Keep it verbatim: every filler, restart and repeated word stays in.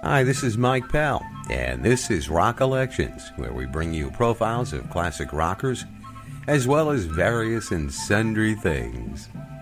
Hi, this is Mike Pell, and this is Rock Elections, where we bring you profiles of classic rockers, as well as various and sundry things.